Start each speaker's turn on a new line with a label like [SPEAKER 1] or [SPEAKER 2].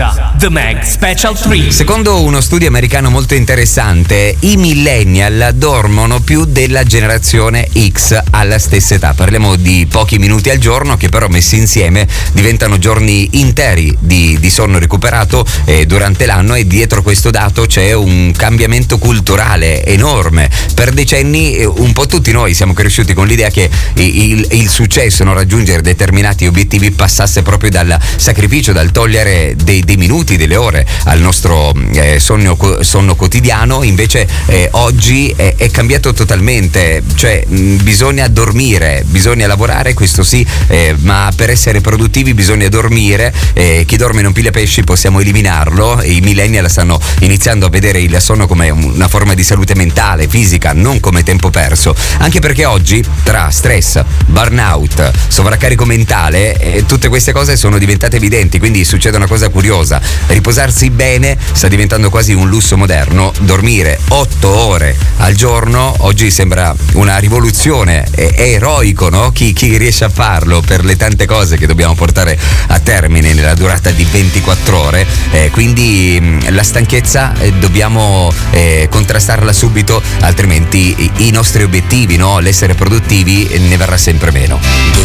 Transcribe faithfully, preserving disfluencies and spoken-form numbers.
[SPEAKER 1] The Mag Special tre.
[SPEAKER 2] Secondo uno studio americano molto interessante, i millennial dormono più della generazione X alla stessa età. Parliamo di pochi minuti al giorno che però messi insieme diventano giorni interi di, di sonno recuperato eh, durante l'anno, e dietro questo dato c'è un cambiamento culturale enorme. Per decenni eh, un po' tutti noi siamo cresciuti con l'idea che il, il successo, no, raggiungere determinati obiettivi passasse proprio dal sacrificio, dal togliere dei, dei minuti, delle ore al nostro eh, sonno, sonno quotidiano. Invece eh, oggi è, è cambiato totalmente, cioè mh, bisogna dormire, bisogna lavorare, questo sì, eh, ma per essere produttivi bisogna dormire. Eh, chi dorme non piglia pesci, possiamo eliminarlo. I millennial stanno iniziando a vedere il sonno come una forma di salute mentale, fisica, non come tempo perso, anche perché oggi tra stress, burnout, sovraccarico mentale, eh, tutte queste cose sono diventate evidenti. Quindi succede una cosa curiosa: riposarsi bene sta diventando quasi un lusso moderno. Dormire otto ore al giorno oggi sembra una rivoluzione, è, è eroico, no? Chi, chi riesce a farlo per le tante cose che dobbiamo portare a termine nella durata di ventiquattro ore. Eh, quindi mh, la stanchezza eh, dobbiamo eh, contrastarla subito, altrimenti i, i nostri obiettivi, no? L'essere produttivi eh, ne verrà sempre meno.